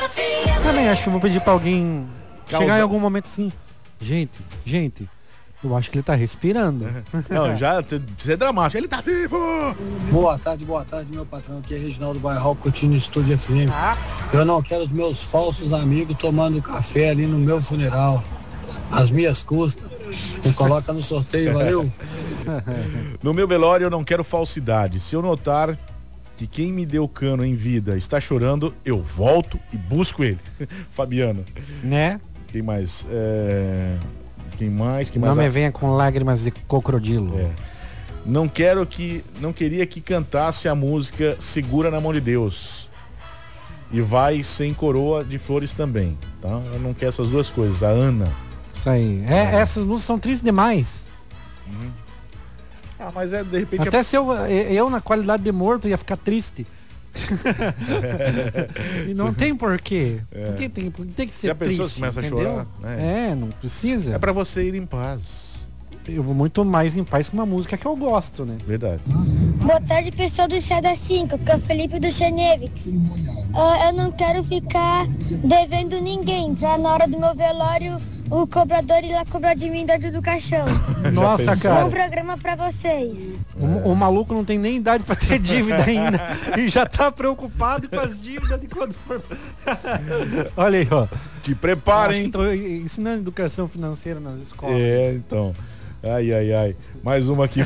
Também acho que eu vou pedir pra alguém Causa- chegar em algum momento assim. Gente, eu acho que ele tá respirando. Não, já você é dramático. Ele tá vivo! Boa tarde, meu patrão. Aqui é Reginaldo Bairro Coutinho, Estúdio FM. Eu não quero os meus falsos amigos tomando café ali no meu funeral. As minhas custas. Me coloca no sorteio, valeu? No meu velório eu não quero falsidade. Se eu notar que quem me deu cano em vida está chorando, eu volto e busco ele. Fabiano. Né? Quem mais? Quem mais? Não me venha com lágrimas de crocodilo. Não queria que cantasse a música Segura na Mão de Deus. E vai sem coroa de flores também, tá? Eu não quero essas duas coisas. A Ana. Isso aí. Essas músicas são tristes demais. Mas de repente... Até se eu na qualidade de morto ia ficar triste. E não tem porquê. Tem que ser e a pessoa triste, começa entendeu? a chorar, né? Não precisa. É pra você ir em paz. Eu vou muito mais em paz com uma música que eu gosto, né? Verdade. Boa tarde, pessoal do Céu da 5, que é o Felipe do Chenevix. Eu não quero ficar devendo ninguém, pra na hora do meu velório o cobrador ir lá cobrar de mim dentro do caixão. Nossa, cara. Bom programa pra vocês. O maluco não tem nem idade pra ter dívida ainda e já tá preocupado com as dívidas de quando for. Olha aí, ó. Te preparem. Então, isso não é educação financeira nas escolas. Então. Ai. Mais uma aqui.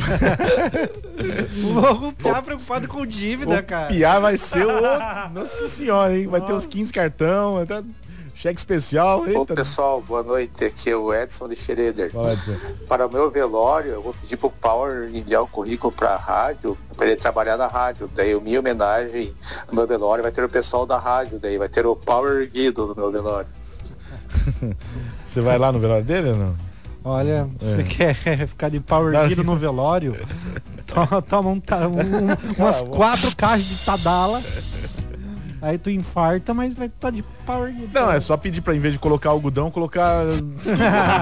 O Piá preocupado com dívida, cara. O Piá vai ser o... Nossa senhora, hein? Vai ter uns 15 cartão, até cheque especial. Eita. Ô pessoal, boa noite. Aqui é o Edson de Schroeder. Fala, Edson. Para o meu velório, eu vou pedir pro Power enviar o currículo pra rádio, para ele trabalhar na rádio. Daí, minha homenagem no meu velório vai ter o pessoal da rádio. Daí vai ter o Power Guido no meu velório. Você vai lá no velório dele ou não? Olha, você quer ficar de Power Guido no velório? Toma umas 4 caixas de Tadala. Aí tu infarta, mas vai estar de Power Guido. Não, é só pedir pra, em vez de colocar algodão, colocar